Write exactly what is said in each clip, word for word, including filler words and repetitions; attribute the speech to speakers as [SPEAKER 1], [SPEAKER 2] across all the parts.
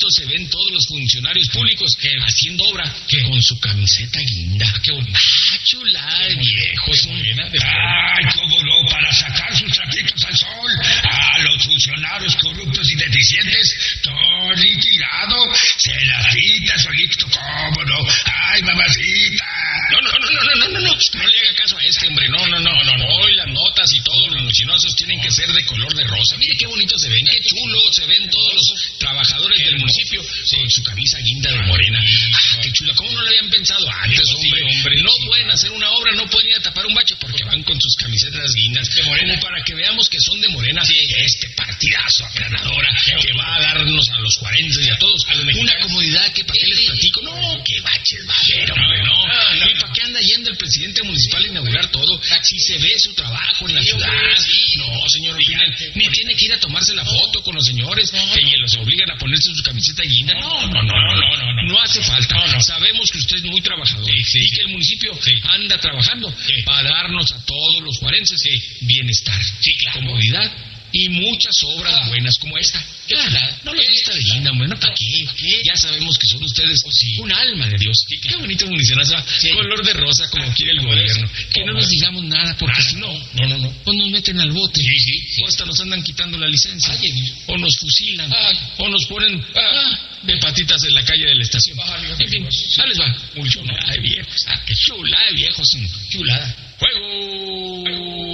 [SPEAKER 1] bonito se ven todos los funcionarios públicos que haciendo obra que con su camiseta guinda. Qué bonito. Ah, chulada de viejos.
[SPEAKER 2] Ay, cómo no, para sacar sus trapitos al sol. A los funcionarios corruptos y deficientes, todo tirado, se la cita solito, cómo no. Ay, mamacita.
[SPEAKER 1] No, no, no, no, no, no, no, no, no le haga caso a este, hombre, no, no, no, no, no, hoy las notas y todos los mulchinosos tienen que ser de color de rosa. Mire qué bonito se ven, qué chulo se ven todos los trabajadores del municipio con su camisa guinda de morena. Ah, qué chula, ¿cómo no lo habían pensado antes, hombre? hombre? No pueden hacer una obra, no pueden ir a tapar un bache porque van con sus camisetas guindas de morena para que veamos que son de morena. Este partidazo aplanadora que va a darnos a los cuarenta y a todos una comodidad que para qué les platico. No, qué baches va a haber, hombre, no. ¿Y para qué anda yendo el presidente municipal a inaugurar todo? Si se ve su trabajo en la ciudad. No, señor Opinel, ni tiene que ir a tomarse la foto con los señores que los obligan a ponerse su camiseta guinda. No, no, no, no, no, no, no, no hace falta. No, no. Sabemos que usted es muy trabajador sí, sí, y que el municipio sí. anda trabajando sí. para darnos a todos los juarenses sí. bienestar, sí, claro. comodidad y muchas obras ah. buenas como esta. ¿Qué ah, no les vista de guinda, hombre, ¿no? ¿Para qué? ¿Qué? Ya sabemos que son ustedes oh, sí. un alma de Dios. Sí, qué bonito municionazo, sí. color de rosa como ah, quiere el gobierno. Que no nos digamos nada, porque si no, no, no, no, pues nos meten al bote. Sí, sí, sí. O hasta nos andan quitando la licencia. Ay, o nos fusilan. Ay. O nos ponen ah, de patitas en la calle de la estación. Ay, en fin, sí. ahí les va. Muy chulada de viejos. Ah, qué chulada de viejos. Chulada. ¡Fuego!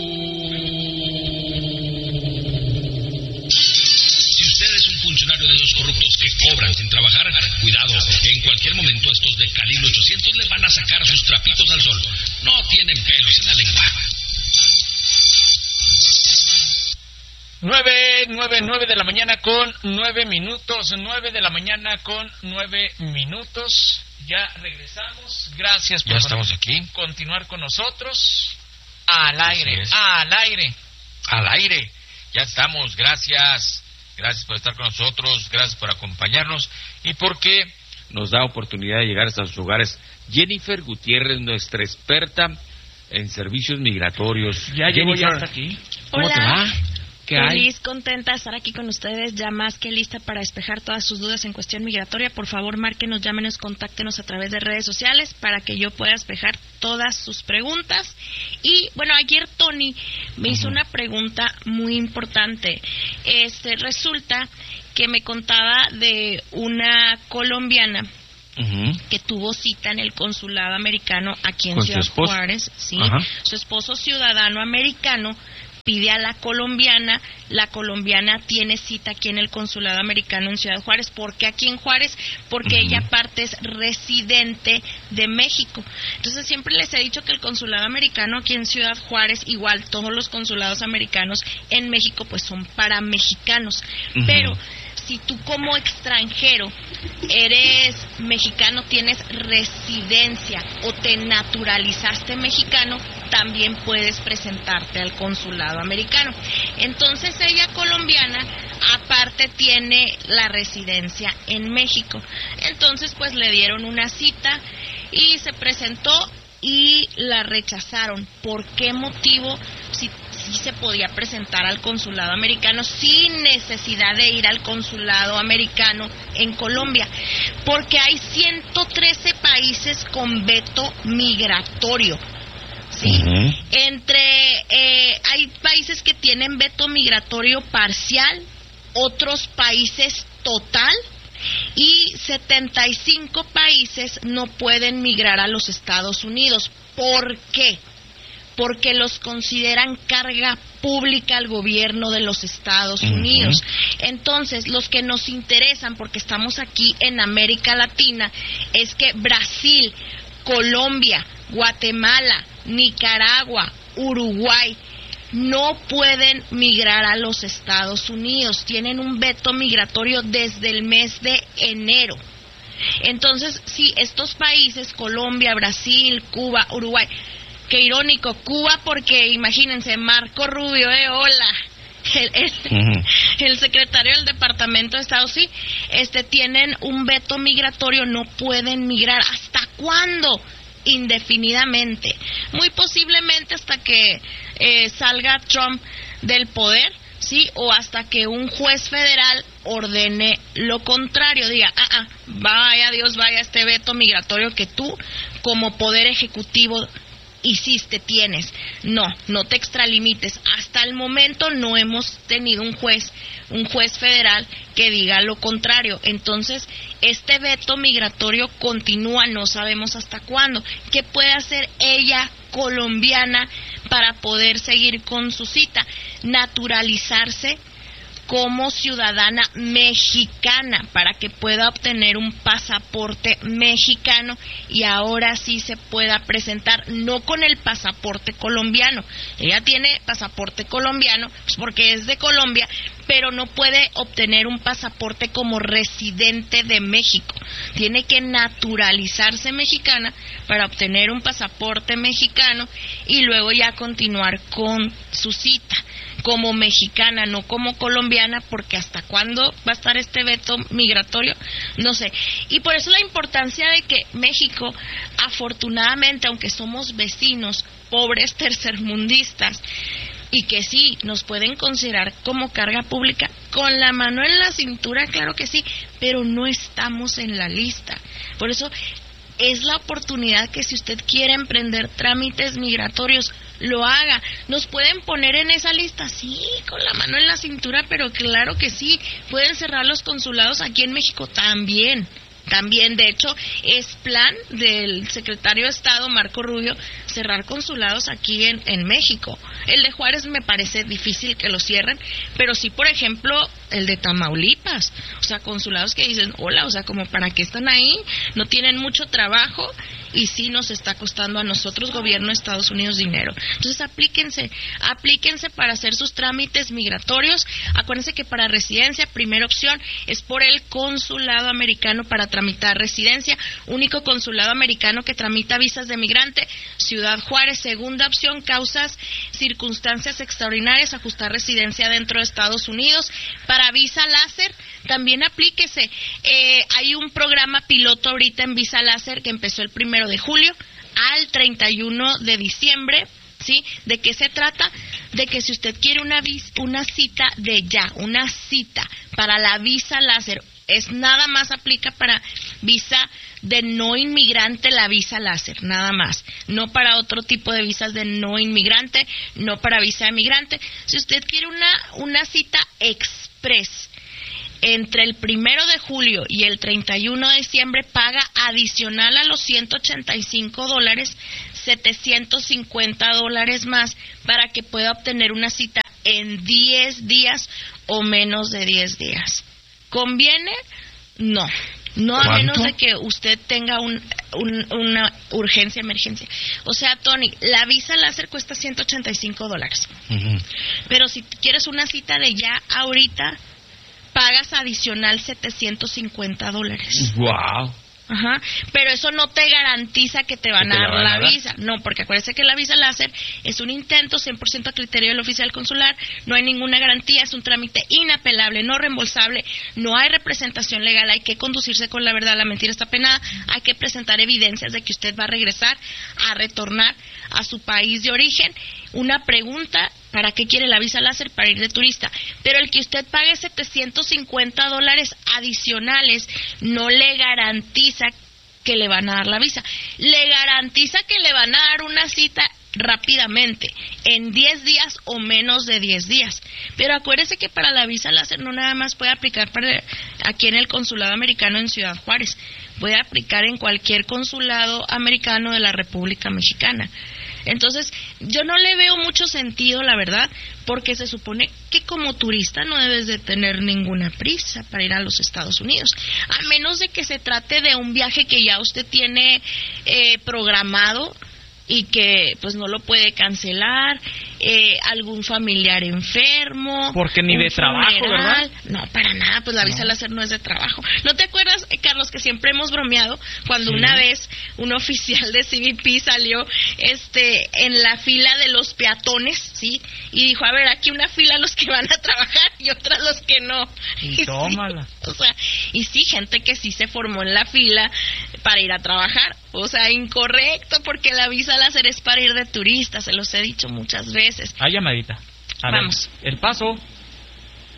[SPEAKER 1] Funcionario de los corruptos que cobran sin trabajar, cuidado, en cualquier momento estos de calibre ochocientos le van a sacar sus trapitos al sol. No tienen pelos en la lengua.
[SPEAKER 3] Nueve, nueve, nueve de la mañana con nueve minutos, nueve de la mañana con nueve minutos. Ya regresamos. Gracias por
[SPEAKER 1] ya estamos aquí.
[SPEAKER 3] continuar con nosotros. Al aire, al aire.
[SPEAKER 1] Al aire. Ya estamos, gracias. Gracias por estar con nosotros, gracias por acompañarnos y porque nos da oportunidad de llegar hasta sus hogares. Jennifer Gutiérrez, nuestra experta en servicios migratorios.
[SPEAKER 3] Ya llegó ya hasta aquí.
[SPEAKER 1] ¿Cómo
[SPEAKER 4] Hola.
[SPEAKER 1] te va? ¿Qué
[SPEAKER 4] Feliz,
[SPEAKER 1] hay?
[SPEAKER 4] contenta de estar aquí con ustedes, ya más que lista para despejar todas sus dudas en cuestión migratoria. Por favor, márquenos, llámenos, contáctenos a través de redes sociales para que yo pueda despejar todas sus preguntas. Y, bueno, ayer Tony me uh-huh. hizo una pregunta muy importante. Este, resulta que me contaba de una colombiana Uh-huh. que tuvo cita en el consulado americano aquí en Ciudad Juárez. Sí, uh-huh. Su esposo ciudadano americano pide a la colombiana, la colombiana tiene cita aquí en el consulado americano en Ciudad Juárez. ¿Por qué aquí en Juárez? Porque uh-huh. ella aparte es residente de México. Entonces siempre les he dicho que el consulado americano aquí en Ciudad Juárez, igual todos los consulados americanos en México, pues son para mexicanos. Uh-huh. Pero si tú como extranjero eres mexicano, tienes residencia o te naturalizaste mexicano, también puedes presentarte al consulado americano. Entonces ella colombiana aparte tiene la residencia en México. Entonces pues le dieron una cita y se presentó y la rechazaron. ¿Por qué motivo? Si sí se podía presentar al consulado americano sin necesidad de ir al consulado americano en Colombia, porque hay ciento trece países con veto migratorio. Sí, uh-huh. entre eh, hay países que tienen veto migratorio parcial, otros países total, y setenta y cinco países no pueden migrar a los Estados Unidos. ¿Por qué? Porque los consideran carga pública al gobierno de los Estados uh-huh. Unidos. Entonces, los que nos interesan, porque estamos aquí en América Latina, es que Brasil, Colombia, Guatemala, Nicaragua, Uruguay no pueden migrar a los Estados Unidos. Tienen un veto migratorio desde el mes de enero. Entonces, si estos países, Colombia, Brasil, Cuba, Uruguay, qué irónico, Cuba, porque imagínense, Marco Rubio, eh, hola, el, el, uh-huh. el secretario del Departamento de Estado, sí, este, tienen un veto migratorio, no pueden migrar. ¿Hasta cuándo? Indefinidamente. Muy posiblemente hasta que eh, salga Trump del poder, sí, o hasta que un juez federal ordene lo contrario, diga, ah, ah, vaya Dios, vaya este veto migratorio que tú como poder ejecutivo hiciste, tienes. No, no te extralimites. Hasta el momento no hemos tenido un juez, un juez federal que diga lo contrario. Entonces, este veto migratorio continúa, no sabemos hasta cuándo. ¿Qué puede hacer ella, colombiana, para poder seguir con su cita? Naturalizarse como ciudadana mexicana para que pueda obtener un pasaporte mexicano y ahora sí se pueda presentar, no con el pasaporte colombiano. Ella tiene pasaporte colombiano pues porque es de Colombia, pero no puede obtener un pasaporte como residente de México. Tiene que naturalizarse mexicana para obtener un pasaporte mexicano y luego ya continuar con su cita como mexicana, no como colombiana, porque hasta cuándo va a estar este veto migratorio, no sé. Y por eso la importancia de que México, afortunadamente, aunque somos vecinos, pobres tercermundistas, y que sí, nos pueden considerar como carga pública, con la mano en la cintura, claro que sí, pero no estamos en la lista. Por eso es la oportunidad que si usted quiere emprender trámites migratorios, lo haga. ¿Nos pueden poner en esa lista? Sí, con la mano en la cintura, pero claro que sí. Pueden cerrar los consulados aquí en México también. También, de hecho, es plan del secretario de Estado, Marco Rubio, cerrar consulados aquí en, en México. El de Juárez me parece difícil que lo cierren, pero sí, por ejemplo, el de Tamaulipas. O sea, consulados que dicen, hola, o sea, como para qué están ahí, no tienen mucho trabajo y sí nos está costando a nosotros, gobierno de Estados Unidos, dinero. Entonces, aplíquense, aplíquense para hacer sus trámites migratorios. Acuérdense que para residencia, primera opción es por el consulado americano para tramitar residencia, único consulado americano que tramita visas de migrante, Ciudad Juárez. Segunda opción, causas, circunstancias extraordinarias, ajustar residencia dentro de Estados Unidos. Para visa láser, también aplíquese. Eh, hay un programa piloto ahorita en visa láser que empezó el primero de julio al treinta y uno de diciembre. ¿Sí? ¿De qué se trata? De que si usted quiere una vis- una cita de ya, una cita para la visa láser, es nada más aplica para visa de no inmigrante, la visa láser, nada más, no para otro tipo de visas de no inmigrante, no para visa de migrante. Si usted quiere una una cita express entre el primero de julio y el treinta y uno de diciembre, paga adicional a los ciento ochenta y cinco dólares, setecientos cincuenta dólares más para que pueda obtener una cita en diez días o menos de diez días. ¿Conviene? No. No a
[SPEAKER 5] ¿Cuánto?
[SPEAKER 4] menos de que usted tenga un, un, una urgencia, emergencia. O sea, Tony, la visa láser cuesta ciento ochenta y cinco dólares.
[SPEAKER 5] Uh-huh.
[SPEAKER 4] Pero si quieres una cita de ya ahorita, pagas adicional setecientos cincuenta dólares.
[SPEAKER 3] Wow.
[SPEAKER 4] Ajá, pero eso no te garantiza que te van
[SPEAKER 3] ¿Que te
[SPEAKER 4] a
[SPEAKER 3] la
[SPEAKER 4] dar
[SPEAKER 3] van
[SPEAKER 4] la
[SPEAKER 3] a dar?
[SPEAKER 4] visa. No, porque acuérdese que la visa láser es un intento cien por ciento a criterio del oficial consular, no hay ninguna garantía, es un trámite inapelable, no reembolsable, no hay representación legal, hay que conducirse con la verdad, la mentira está penada, hay que presentar evidencias de que usted va a regresar, a retornar a su país de origen. Una pregunta, ¿para qué quiere la visa láser? Para ir de turista. Pero el que usted pague setecientos cincuenta dólares adicionales no le garantiza que le van a dar la visa. Le garantiza que le van a dar una cita rápidamente, en diez días o menos de diez días. Pero acuérdese que para la visa láser no nada más puede aplicar para aquí en el consulado americano en Ciudad Juárez. Puede aplicar en cualquier consulado americano de la República Mexicana. Entonces, yo no le veo mucho sentido, la verdad, porque se supone que como turista no debes de tener ninguna prisa para ir a los Estados Unidos, a menos de que se trate de un viaje que ya usted tiene eh, programado y que pues no lo puede cancelar, eh, algún familiar enfermo,
[SPEAKER 3] porque ni
[SPEAKER 4] un
[SPEAKER 3] de trabajo,
[SPEAKER 4] funeral.
[SPEAKER 3] ¿verdad?
[SPEAKER 4] No, para nada, pues la visa
[SPEAKER 3] No.
[SPEAKER 4] láser no es de trabajo. ¿No te acuerdas, eh, Carlos, que siempre hemos bromeado cuando
[SPEAKER 3] Sí.
[SPEAKER 4] una vez un oficial de C B P salió este en la fila de los peatones, ¿sí? Y dijo, a ver, aquí una fila los que van a trabajar y otra los que no.
[SPEAKER 3] Y
[SPEAKER 4] sí,
[SPEAKER 3] tómala.
[SPEAKER 4] o sea, y sí, gente que sí se formó en la fila para ir a trabajar. O sea, incorrecto, porque la visa láser es para ir de turista, se los he dicho muchas veces.
[SPEAKER 3] Hay llamadita. A
[SPEAKER 4] Vamos.
[SPEAKER 3] ver, el paso.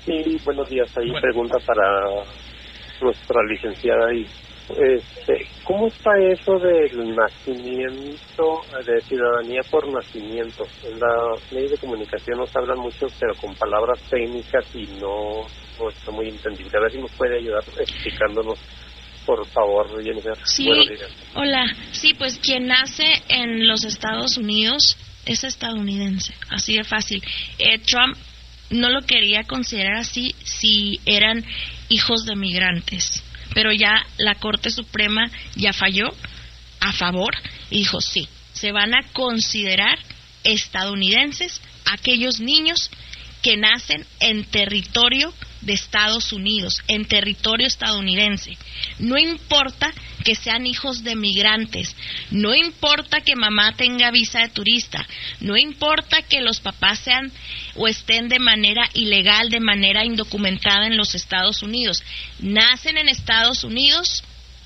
[SPEAKER 5] Sí, buenos días. Hay
[SPEAKER 3] Bueno.
[SPEAKER 5] pregunta para nuestra licenciada. Y, este, ¿cómo está eso del nacimiento, de ciudadanía por nacimiento? En la medios de comunicación nos hablan mucho, pero con palabras técnicas y no, no está muy entendible. A ver si nos puede ayudar explicándonos, por favor, Jennifer.
[SPEAKER 4] Sí,
[SPEAKER 5] Buenos días.
[SPEAKER 4] hola. Sí, pues quien nace en los Estados Unidos es estadounidense, así de fácil. Eh, Trump no lo quería considerar así si eran hijos de migrantes, pero ya la Corte Suprema ya falló a favor y dijo sí, se van a considerar estadounidenses aquellos niños que nacen en territorio de Estados Unidos, en territorio estadounidense. No importa que sean hijos de migrantes, no importa que mamá tenga visa de turista, no importa que los papás sean o estén de manera ilegal, de manera indocumentada en los Estados Unidos. Nacen en Estados Unidos,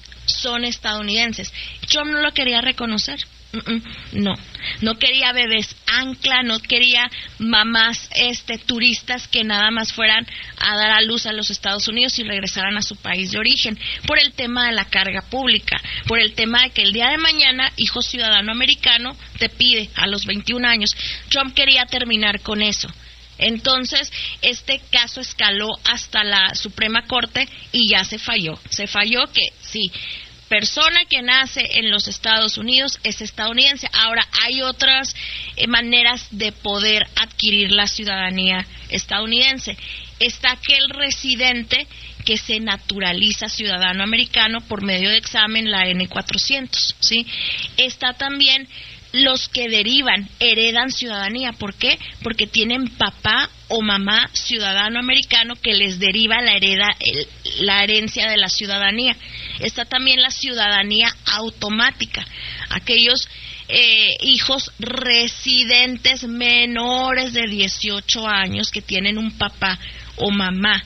[SPEAKER 4] son estadounidenses. Trump no lo quería reconocer. Mm-mm, no, no quería bebés ancla, no quería mamás este turistas que nada más fueran a dar a luz a los Estados Unidos y regresaran a su país de origen, por el tema de la carga pública, por el tema de que el día de mañana, hijo ciudadano americano, te pide a los veintiún años. Trump quería terminar con eso. Entonces, este caso escaló hasta la Suprema Corte y ya se falló. Se falló que sí, persona que nace en los Estados Unidos es estadounidense. Ahora, hay otras eh, maneras de poder adquirir la ciudadanía estadounidense. Está aquel residente que se naturaliza ciudadano americano por medio de examen, la N cuatrocientos, ¿sí? Está también los que derivan, heredan ciudadanía. ¿Por qué? Porque tienen papá o mamá ciudadano americano que les deriva la, hereda, el, la herencia de la ciudadanía. Está también la ciudadanía automática, aquellos eh, hijos residentes menores de dieciocho años que tienen un papá o mamá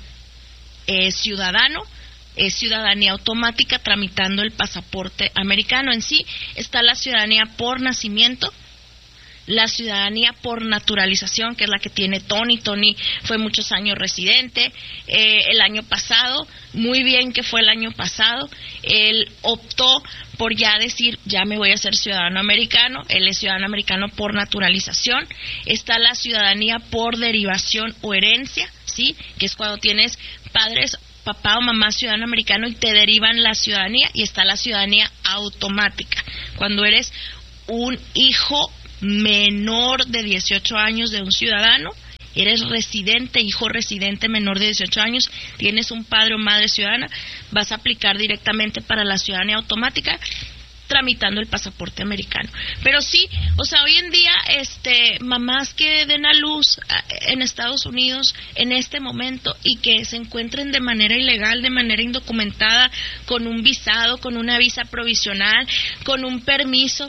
[SPEAKER 4] eh, ciudadano. Es ciudadanía automática tramitando el pasaporte americano. En sí está la ciudadanía por nacimiento, la ciudadanía por naturalización, que es la que tiene Tony. Tony fue muchos años residente. Eh, el año pasado, muy bien que fue el año pasado, él optó por ya decir, ya me voy a ser ciudadano americano. Él es ciudadano americano por naturalización. Está la ciudadanía por derivación o herencia, ¿sí? Que es cuando tienes padres, papá o mamá ciudadano americano y te derivan la ciudadanía. Y está la ciudadanía automática, cuando eres un hijo menor de dieciocho años de un ciudadano, eres residente, hijo residente menor de dieciocho años, tienes un padre o madre ciudadana, vas a aplicar directamente para la ciudadanía automática tramitando el pasaporte americano. Pero sí, o sea, hoy en día este mamás que den a luz en Estados Unidos en este momento y que se encuentren de manera ilegal, de manera indocumentada, con un visado, con una visa provisional, con un permiso,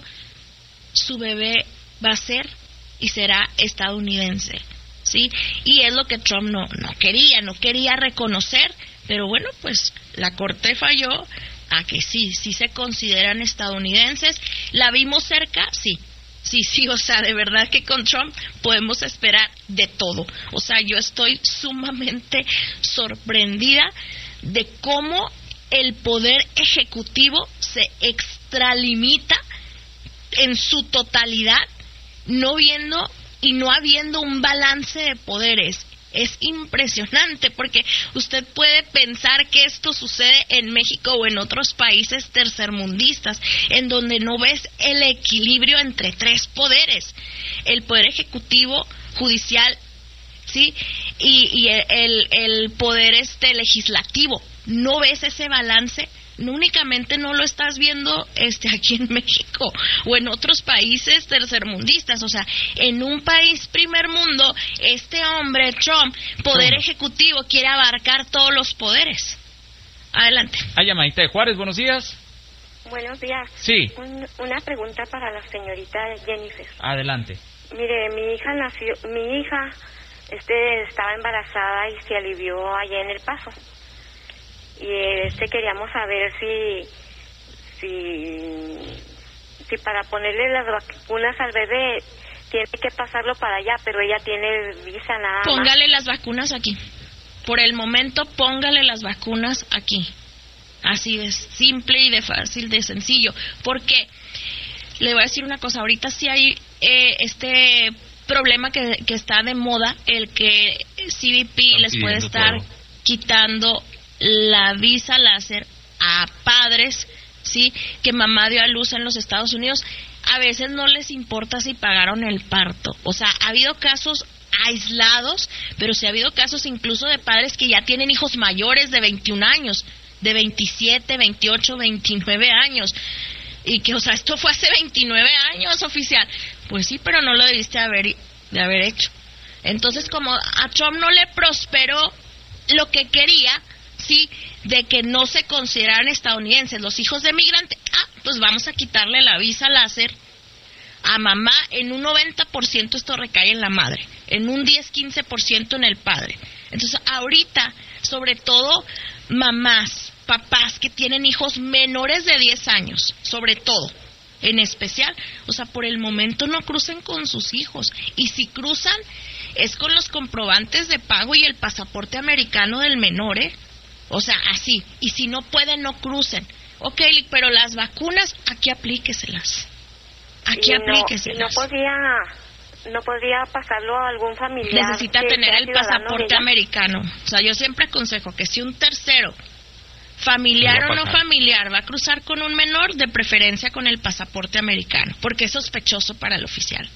[SPEAKER 4] su bebé va a ser y será estadounidense, ¿sí? Y es lo que Trump no, no quería, no quería reconocer, pero bueno, pues la Corte falló a que sí, sí se consideran estadounidenses. ¿La vimos cerca? Sí, sí, sí, o sea, de verdad que con Trump podemos esperar de todo. O sea, yo estoy sumamente sorprendida de cómo el poder ejecutivo se extralimita en su totalidad, no viendo y no habiendo un balance de poderes. Es impresionante porque usted puede pensar que esto sucede en México o en otros países tercermundistas, en donde no ves el equilibrio entre tres poderes: el poder ejecutivo, judicial, sí, y, y el, el poder este legislativo. No ves ese balance. No únicamente no lo estás viendo este aquí en México o en otros países tercermundistas, o sea, en un país primer mundo, este hombre Trump, poder
[SPEAKER 3] Trump.
[SPEAKER 4] ejecutivo, quiere abarcar todos los poderes. Adelante.
[SPEAKER 3] Hay llamadita de Juárez, buenos días.
[SPEAKER 6] Buenos días.
[SPEAKER 3] Sí.
[SPEAKER 6] Un, una pregunta para la señorita Jennifer.
[SPEAKER 3] Adelante.
[SPEAKER 6] Mire, mi hija nació, mi hija este estaba embarazada y se alivió allá en El Paso. Y este queríamos saber si si si para ponerle las vacunas al bebé tiene que pasarlo para allá, pero ella tiene visa nada más.
[SPEAKER 4] Póngale las vacunas aquí. por el momento póngale las vacunas aquí. Así de simple y de fácil, de sencillo. Porque le voy a decir una cosa, ahorita sí hay eh, este problema que, que está de moda, el que C B P Están les puede estar todo. quitando la visa láser a padres, sí, que mamá dio a luz en los Estados Unidos. A veces no les importa si pagaron el parto. O sea, ha habido casos aislados, pero sí ha habido casos incluso de padres que ya tienen hijos mayores de veintiún años, de veintisiete, veintiocho, veintinueve años. Y que, o sea, esto fue hace veintinueve años, oficial. Pues sí, pero no lo debiste haber, de haber hecho. Entonces, como a Trump no le prosperó lo que quería, sí, de que no se consideraran estadounidenses los hijos de migrantes, ah, pues vamos a quitarle la visa láser a mamá. En un noventa por ciento esto recae en la madre, en un diez a quince por ciento en el padre. Entonces, ahorita, sobre todo, mamás, papás que tienen hijos menores de diez años, sobre todo, en especial, o sea, por el momento no crucen con sus hijos. Y si cruzan, es con los comprobantes de pago y el pasaporte americano del menor, ¿eh? O sea, así. Y si no pueden, no crucen. Ok, pero las vacunas, aquí aplíqueselas. Aquí
[SPEAKER 6] y
[SPEAKER 4] aplíqueselas.
[SPEAKER 6] No, no podría, no podría pasarlo a algún familiar.
[SPEAKER 4] Necesita tener el pasaporte americano. O sea, yo siempre aconsejo que si un tercero, familiar o no familiar, va a cruzar con un menor, de preferencia con el pasaporte americano, porque es sospechoso para el oficial.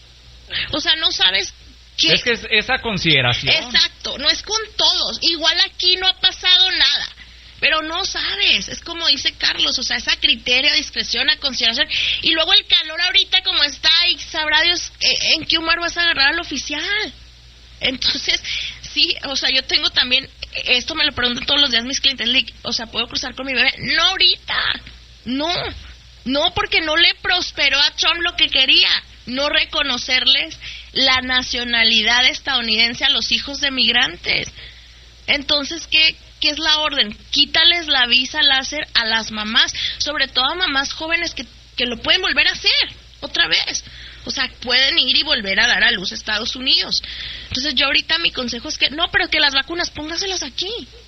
[SPEAKER 4] O sea, no sabes qué...
[SPEAKER 3] Es que es esa consideración.
[SPEAKER 4] Exacto, no es con todos. Igual aquí no ha pasado nada, pero no sabes. Es como dice Carlos, o sea, es a criterio, a discreción, a consideración. Y luego el calor ahorita como está, y sabrá Dios en qué humor vas a agarrar al oficial. Entonces, sí, o sea, yo tengo también... Esto me lo preguntan todos los días mis clientes, o sea, ¿puedo cruzar con mi bebé? No ahorita, no, no, porque no le prosperó a Trump lo que quería, no reconocerles la nacionalidad estadounidense a los hijos de migrantes. Entonces, ¿qué, qué es la orden? Quítales la visa láser a las mamás, sobre todo a mamás jóvenes que, que lo pueden volver a hacer otra vez. O sea, pueden ir y volver a dar a luz a Estados Unidos. Entonces, yo ahorita mi consejo es que, no, pero que las vacunas, póngaselas aquí.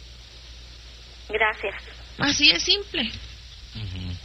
[SPEAKER 6] Gracias.
[SPEAKER 4] Así de simple. Uh-huh.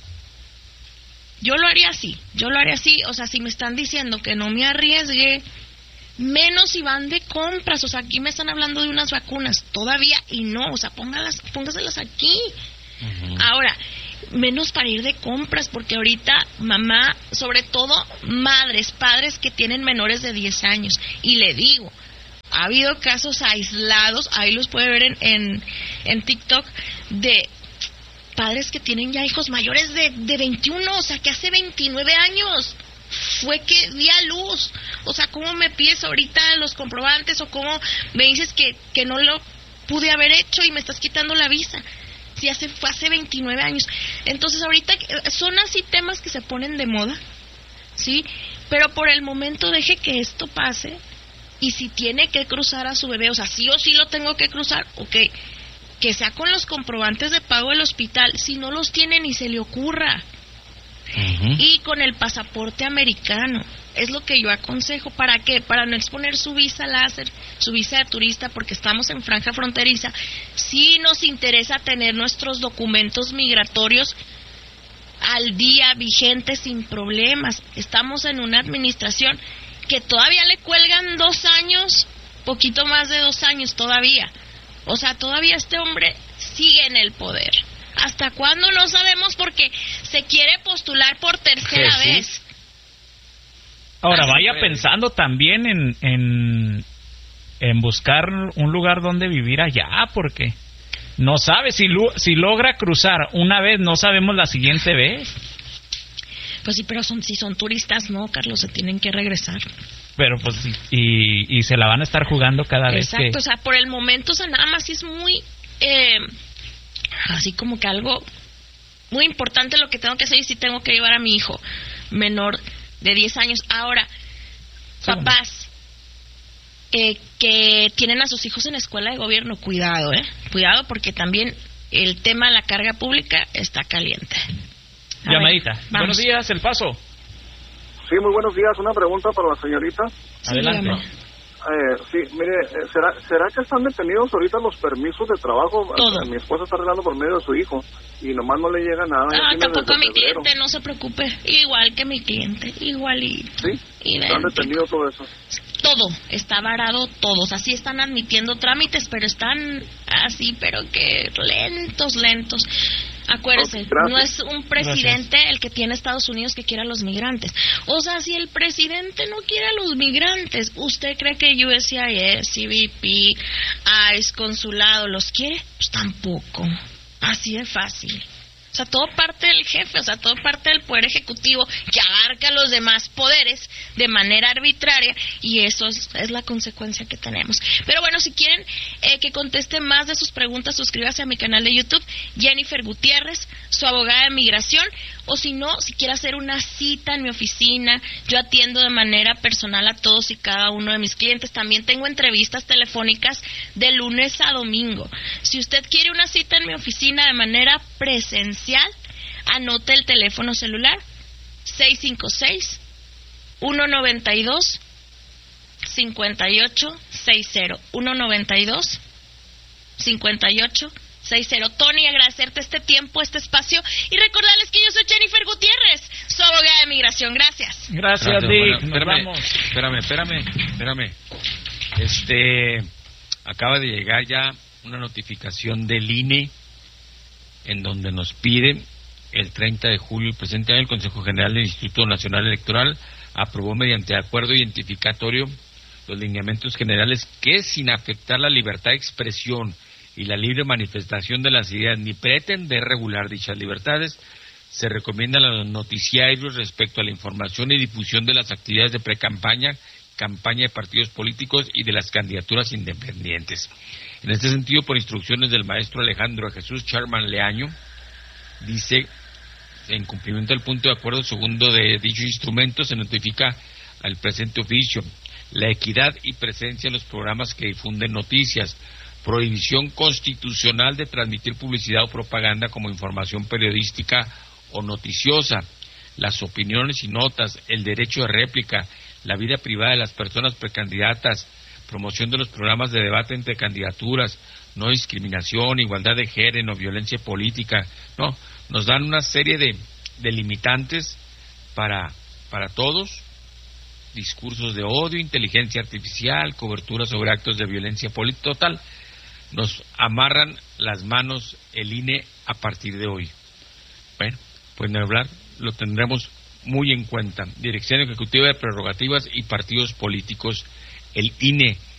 [SPEAKER 4] Yo lo haría así, yo lo haría así. O sea, si me están diciendo que no me arriesgue, menos si van de compras. O sea, aquí me están hablando de unas vacunas todavía y no, o sea, póngalas, póngaselas aquí. Uh-huh. Ahora, menos para ir de compras, porque ahorita mamá, sobre todo madres, padres que tienen menores de diez años, y le digo, ha habido casos aislados, ahí los puede ver en, en, en TikTok, de padres que tienen ya hijos mayores de, de veintiuno, o sea, que hace veintinueve años fue que di a luz. O sea, ¿cómo me pides ahorita los comprobantes, o cómo me dices que, que no lo pude haber hecho y me estás quitando la visa? Sí, hace, fue hace veintinueve años. Entonces, ahorita son así temas que se ponen de moda, ¿sí? Pero por el momento deje que esto pase, y si tiene que cruzar a su bebé, o sea, sí o sí lo tengo que cruzar, ok, que sea con los comprobantes de pago del hospital, si no los tiene ni se le ocurra. Uh-huh. Y con el pasaporte americano, es lo que yo aconsejo. ¿Para qué? Para no exponer su visa láser, su visa de turista, porque estamos en franja fronteriza. Sí nos interesa tener nuestros documentos migratorios al día, vigentes, sin problemas. Estamos en una administración que todavía le cuelgan dos años, poquito más de dos años todavía. O sea, todavía este hombre sigue en el poder. ¿Hasta cuándo? No sabemos, porque se quiere postular por tercera Jesús. vez.
[SPEAKER 3] Ahora, Así vaya fue. pensando también en, en, en buscar un lugar donde vivir allá, porque no sabe si, lo, si logra cruzar una vez, no sabemos la siguiente vez.
[SPEAKER 4] Pues sí, pero son, si son turistas, no, Carlos, se tienen que regresar.
[SPEAKER 3] Pero pues, y, y se la van a estar jugando cada
[SPEAKER 4] Exacto,
[SPEAKER 3] vez que...
[SPEAKER 4] Exacto, o sea, por el momento, o sea, nada más es muy... Eh, así como que algo muy importante lo que tengo que hacer, y si tengo que llevar a mi hijo menor de diez años. Ahora, sí, papás eh, que tienen a sus hijos en escuela de gobierno, cuidado, eh, cuidado, porque también el tema de la carga pública está caliente. A
[SPEAKER 3] Llamadita.
[SPEAKER 4] Ver,
[SPEAKER 3] buenos días, El Paso.
[SPEAKER 7] Sí, muy buenos días. Una pregunta para la señorita.
[SPEAKER 3] Adelante.
[SPEAKER 7] Eh, sí, mire, eh, ¿será, ¿será que están detenidos ahorita los permisos de trabajo?
[SPEAKER 4] Todo.
[SPEAKER 7] Mi esposa está arreglando por medio de su hijo y nomás no le llega nada.
[SPEAKER 4] Ah, tampoco a mi febrero. cliente, no se preocupe. Igual que mi cliente, igualito.
[SPEAKER 7] Sí, están detenidos todo eso.
[SPEAKER 4] Todo, está varado todo. O sea, sí están admitiendo trámites, pero están así, pero que lentos, lentos. Acuérdese, no es un presidente Gracias. el que tiene Estados Unidos que quiera a los migrantes. O sea, si el presidente no quiere a los migrantes, ¿usted cree que U S C I S, C B P, ICE, consulado los quiere? Pues tampoco. Así de fácil. O sea, todo parte del jefe, o sea, todo parte del poder ejecutivo que abarca los demás poderes de manera arbitraria, y eso es, es la consecuencia que tenemos. Pero bueno, si quieren eh, que conteste más de sus preguntas, suscríbase a mi canal de YouTube, Jennifer Gutiérrez, su abogada de migración, o si no, si quiere hacer una cita en mi oficina, yo atiendo de manera personal a todos y cada uno de mis clientes. También tengo entrevistas telefónicas de lunes a domingo. Si usted quiere una cita en mi oficina de manera presencial, anote el teléfono celular seis cinco seis, uno nueve dos, cinco ocho seis cero, uno nueve dos, cinco ocho seis cero. Tony, agradecerte este tiempo, este espacio, y recordarles que yo soy Jennifer Gutiérrez, su abogada de migración. Gracias.
[SPEAKER 3] Gracias, Dick.
[SPEAKER 8] Bueno, espérame, espérame, espérame, espérame. Este, acaba de llegar ya una notificación del I N E en donde nos pide el treinta de julio el presente año el Consejo General del Instituto Nacional Electoral aprobó mediante acuerdo identificatorio los lineamientos generales que, sin afectar la libertad de expresión y la libre manifestación de las ideas ni pretender regular dichas libertades, se recomiendan a los noticiarios respecto a la información y difusión de las actividades de precampaña, campaña de partidos políticos y de las candidaturas independientes. En este sentido, por instrucciones del maestro Alejandro Jesús Charman Leaño, dice, en cumplimiento del punto de acuerdo segundo de dicho instrumento, se notifica al presente oficio la equidad y presencia en los programas que difunden noticias, prohibición constitucional de transmitir publicidad o propaganda como información periodística o noticiosa, las opiniones y notas, el derecho de réplica, la vida privada de las personas precandidatas, promoción de los programas de debate entre candidaturas, no discriminación, igualdad de género, violencia política. No, nos dan una serie de, de limitantes para, para todos, discursos de odio, inteligencia artificial, cobertura sobre actos de violencia política, total. Nos amarran las manos el I N E a partir de hoy. Bueno, pues de hablar lo tendremos muy en cuenta. Dirección Ejecutiva de Prerrogativas y Partidos Políticos, el I N E.